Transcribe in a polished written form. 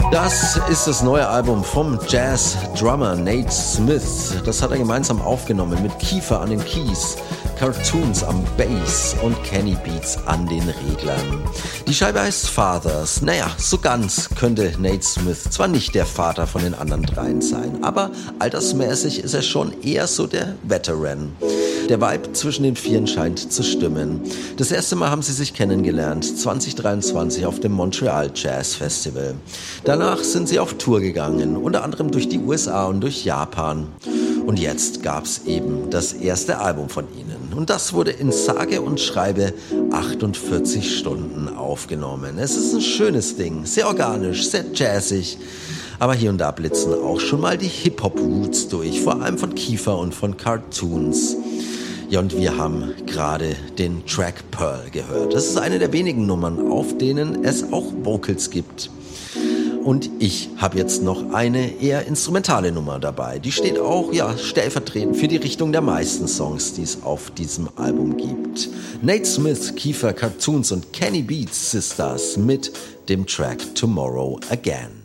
Das ist das neue Album vom Jazz-Drummer Nate Smith. Das hat er gemeinsam aufgenommen mit Kiefer an den Keys, Cartoons am Bass und Kenny Beats an den Reglern. Die Scheibe heißt Fathers. Naja, so ganz könnte Nate Smith zwar nicht der Vater von den anderen dreien sein, aber altersmäßig ist er schon eher so der Veteran. Der Vibe zwischen den Vieren scheint zu stimmen. Das erste Mal haben sie sich kennengelernt, 2023 auf dem Montreal Jazz Festival. Danach sind sie auf Tour gegangen, unter anderem durch die USA und durch Japan. Und jetzt gab's eben das erste Album von ihnen. Und das wurde in sage und schreibe 48 Stunden aufgenommen. Es ist ein schönes Ding, sehr organisch, sehr jazzig. Aber hier und da blitzen auch schon mal die Hip-Hop-Roots durch, vor allem von Kiefer und von Cartoons. Ja, und wir haben gerade den Track Pearl gehört. Das ist eine der wenigen Nummern, auf denen es auch Vocals gibt. Und ich habe jetzt noch eine eher instrumentale Nummer dabei. Die steht auch stellvertretend für die Richtung der meisten Songs, die es auf diesem Album gibt. Nate Smith, Kiefer, Cartoons und Kenny Beats Sisters mit dem Track Tomorrow Again.